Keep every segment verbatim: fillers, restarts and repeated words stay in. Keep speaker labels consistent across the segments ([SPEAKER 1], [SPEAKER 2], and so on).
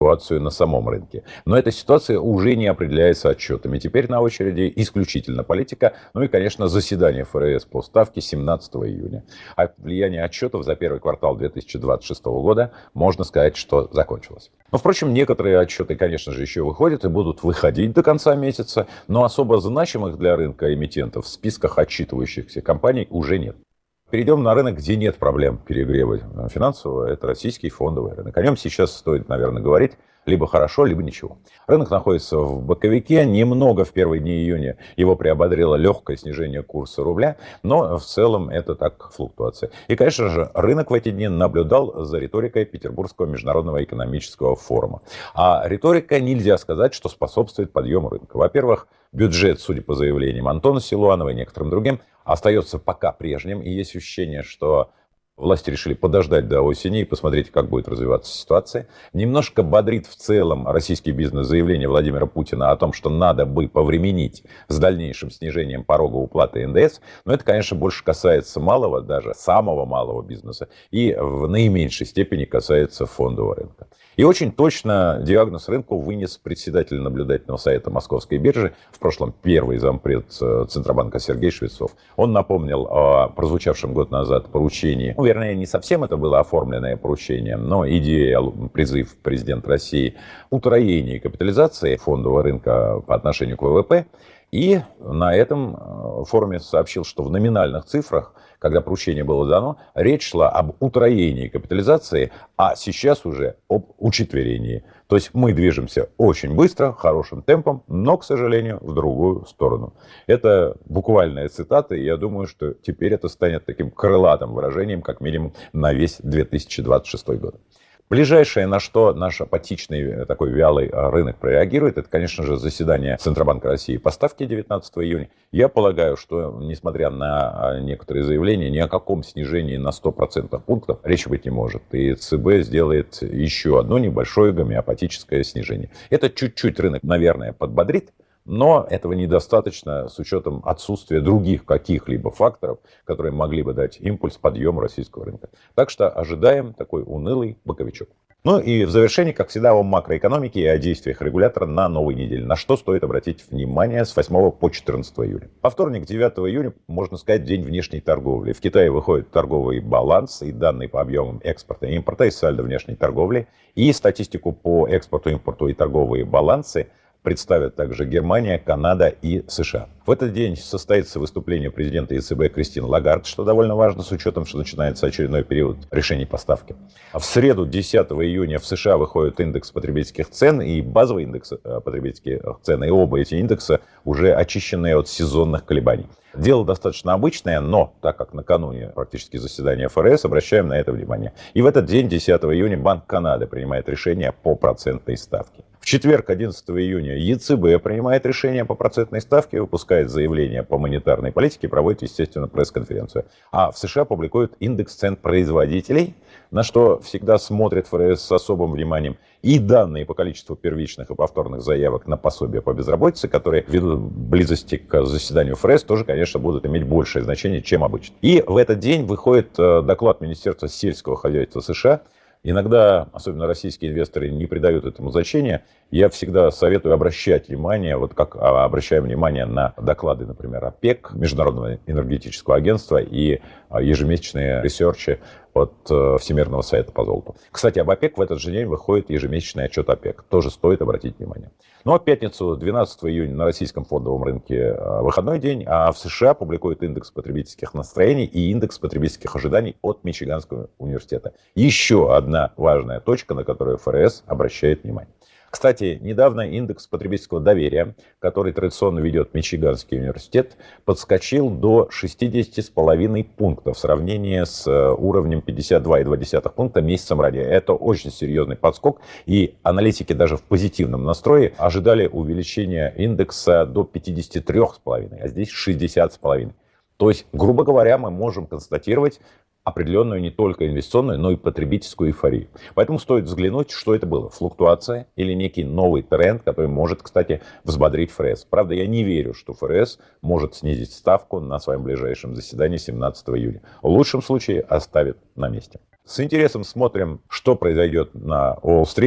[SPEAKER 1] ситуацию на самом рынке. Но эта ситуация уже не определяется отчетами. Теперь на очереди исключительно политика, ну и, конечно, заседание ФРС по ставке семнадцатого июня. А влияние отчетов за первый квартал две тысячи двадцать шестого года, можно сказать, что закончилось. Но, впрочем, некоторые отчеты, конечно же, еще выходят и будут выходить до конца месяца, но особо значимых для рынка эмитентов в списках отчитывающихся компаний уже нет. Перейдем на рынок, где нет проблем перегрева финансового. Это российский фондовый рынок. О нем сейчас стоит, наверное, говорить либо хорошо, либо ничего. Рынок находится в боковике. Немного в первые дни июня его приободрило легкое снижение курса рубля. Но в целом это так флуктуация. И, конечно же, рынок в эти дни наблюдал за риторикой Петербургского международного экономического форума. А риторика, нельзя сказать, что способствует подъему рынка. Во-первых, бюджет, судя по заявлениям Антона Силуанова и некоторым другим, остается пока прежним. И есть ощущение, что власти решили подождать до осени и посмотреть, как будет развиваться ситуация. Немножко бодрит в целом российский бизнес заявление Владимира Путина о том, что надо бы повременить с дальнейшим снижением порога уплаты эн дэ эс. Но это, конечно, больше касается малого, даже самого малого бизнеса. И в наименьшей степени касается фондового рынка. И очень точно диагноз рынку вынес председатель наблюдательного совета Московской биржи, в прошлом первый зампред Центробанка Сергей Швецов. Он напомнил о прозвучавшем год назад поручении, ну, вернее, не совсем это было оформленное поручение, но идея, призыв президента России утроения капитализации фондового рынка по отношению к вэ вэ пэ. И на этом форуме сообщил, что в номинальных цифрах, когда поручение было дано, речь шла об утроении капитализации, а сейчас уже об учетверении. То есть мы движемся очень быстро, хорошим темпом, но, к сожалению, в другую сторону. Это буквальная цитата, и я думаю, что теперь это станет таким крылатым выражением, как минимум, на весь две тысячи двадцать шестой год. Ближайшее, на что наш апатичный, такой вялый рынок прореагирует, это, конечно же, заседание Центробанка России по ставке девятнадцатого июня. Я полагаю, что, несмотря на некоторые заявления, ни о каком снижении на сто процентов пунктов речи быть не может. И ЦБ сделает еще одно небольшое гомеопатическое снижение. Это чуть-чуть рынок, наверное, подбодрит. Но этого недостаточно с учетом отсутствия других каких-либо факторов, которые могли бы дать импульс подъему российского рынка. Так что ожидаем такой унылый боковичок. Ну и в завершении, как всегда, о макроэкономике и о действиях регулятора на новой неделе. На что стоит обратить внимание с восьмого по четырнадцатое июля. По вторник, девятого июня, можно сказать, день внешней торговли. В Китае выходит торговый баланс и данные по объемам экспорта и импорта, и сальдо внешней торговли, и статистику по экспорту, импорту и торговые балансы представят также Германия, Канада и США. В этот день состоится выступление президента е цэ бэ Кристин Лагард, что довольно важно с учетом, что начинается очередной период решений по ставке. В среду, десятого июня, в США выходит индекс потребительских цен и базовый индекс потребительских цен. И оба эти индекса уже очищены от сезонных колебаний. Дело достаточно обычное, но так как накануне практически заседания эф эр эс, обращаем на это внимание. И в этот день, десятого июня, Банк Канады принимает решение по процентной ставке. В четверг, одиннадцатого июня, е цэ бэ принимает решение по процентной ставке, выпускает заявление по монетарной политике, проводит, естественно, пресс-конференцию. А в США публикуют индекс цен производителей, на что всегда смотрит эф эр эс с особым вниманием, и данные по количеству первичных и повторных заявок на пособие по безработице, которые ввиду близости к заседанию эф эр эс тоже, конечно, будут иметь большее значение, чем обычно. И в этот день выходит доклад Министерства сельского хозяйства США. Иногда, особенно российские инвесторы, не придают этому значения. Я всегда советую обращать внимание, вот как обращаем внимание на доклады, например, ОПЕК, Международного энергетического агентства, и ежемесячные ресерчи от Всемирного совета по золоту. Кстати, об ОПЕК в этот же день выходит ежемесячный отчет ОПЕК. Тоже стоит обратить внимание. Ну а в пятницу, двенадцатого июня, на российском фондовом рынке выходной день, а в США публикуют индекс потребительских настроений и индекс потребительских ожиданий от Мичиганского университета. Еще одна важная точка, на которую эф эр эс обращает внимание. Кстати, недавно индекс потребительского доверия, который традиционно ведет Мичиганский университет, подскочил до шестидесяти с половиной пунктов в сравнении с уровнем пятьдесят два и два десятых пункта месяцем ранее. Это очень серьезный подскок, и аналитики даже в позитивном настрое ожидали увеличения индекса до пятидесяти трёх с половиной, а здесь шестидесяти с половиной. То есть, грубо говоря, мы можем констатировать определенную не только инвестиционную, но и потребительскую эйфорию. Поэтому стоит взглянуть, что это было. Флуктуация или некий новый тренд, который может, кстати, взбодрить эф эр эс. Правда, я не верю, что эф эр эс может снизить ставку на своем ближайшем заседании семнадцатого июля. В лучшем случае оставит на месте. С интересом смотрим, что произойдет на Уолл-стрит,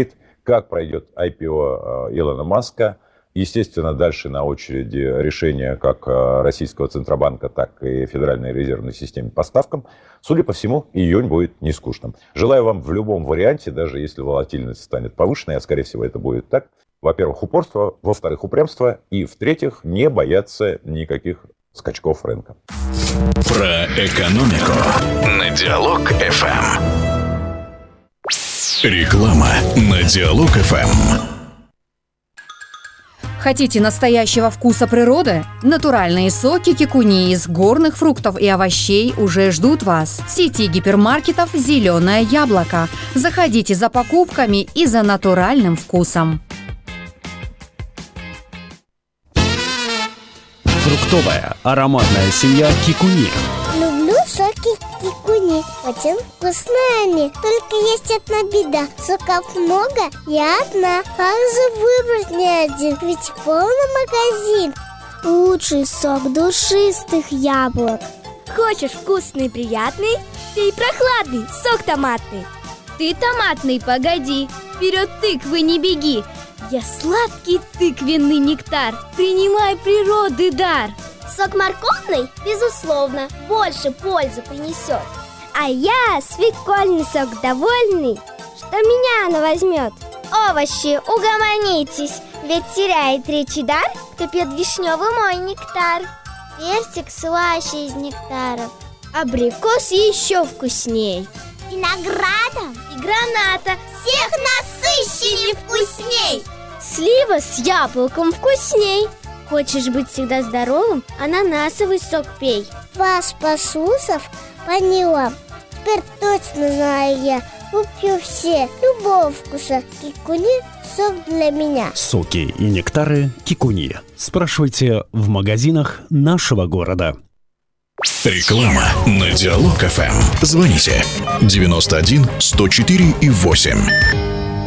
[SPEAKER 1] как пройдет ай пи о Илона Маска. Естественно, дальше на очереди решения как российского Центробанка, так и Федеральной резервной системы по ставкам. Судя по всему, июнь будет нескучным. Желаю вам в любом варианте, даже если волатильность станет повышенной, а скорее всего это будет так, во-первых, упорство, во-вторых, упрямство, и в-третьих, не бояться никаких скачков рынка.
[SPEAKER 2] Про экономику на Диалог эф эм. Реклама на Диалог эф эм.
[SPEAKER 3] Хотите настоящего вкуса природы? Натуральные соки кикуни из горных фруктов и овощей уже ждут вас. В сети гипермаркетов «Зеленое яблоко». Заходите за покупками и за натуральным вкусом.
[SPEAKER 4] Фруктовая ароматная семья кикуни.
[SPEAKER 5] Люблю соки кикуни, очень вкусные они. Только есть одна беда, соков много, я одна. Как же выбрать не один, ведь полный магазин. Лучший сок душистых яблок.
[SPEAKER 6] Хочешь вкусный и приятный? Пей прохладный сок томатный.
[SPEAKER 7] Ты томатный, погоди, вперед тыквы не беги. Я сладкий тыквенный нектар, принимай природы дар.
[SPEAKER 6] Сок морковный, безусловно, больше пользы принесет. А я свекольный сок довольный, что меня она возьмет.
[SPEAKER 5] Овощи, угомонитесь, ведь теряет речи дар, кто пьет вишневый мой нектар. Персик слаще из нектаров,
[SPEAKER 6] абрикос еще вкусней.
[SPEAKER 5] Винограда
[SPEAKER 6] и граната
[SPEAKER 5] всех насыщеннее вкусней.
[SPEAKER 6] Слива с яблоком вкусней. Хочешь быть всегда здоровым? Ананасовый сок пей.
[SPEAKER 5] Вас, посусов, поняла. Теперь точно знаю я. Выпью все, любого вкуса. Кикуни – сок для меня.
[SPEAKER 4] Соки и нектары кикуни. Спрашивайте в магазинах нашего города.
[SPEAKER 2] Реклама на Диалог эф эм. Звоните девяносто один сто четыре и восемь.